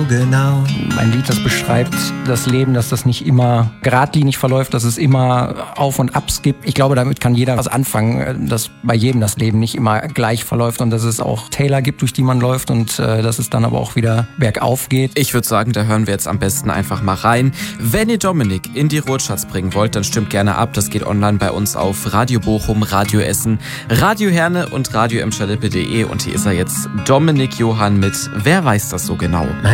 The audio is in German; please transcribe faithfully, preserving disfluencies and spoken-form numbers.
Genau. Ein Lied, das beschreibt das Leben, dass das nicht immer geradlinig verläuft, dass es immer Auf und Abs gibt. Ich glaube, damit kann jeder was anfangen, dass bei jedem das Leben nicht immer gleich verläuft und dass es auch Täler gibt, durch die man läuft und äh, dass es dann aber auch wieder bergauf geht. Ich würde sagen, da hören wir jetzt am besten einfach mal rein. Wenn ihr Dominik in die Ruhrstadt bringen wollt, dann stimmt gerne ab. Das geht online bei uns auf Radio Bochum, Radio Essen, Radio Herne und radio emschalippe punkt de und hier ist er jetzt, Dominik Johann mit Wer weiß das so genau?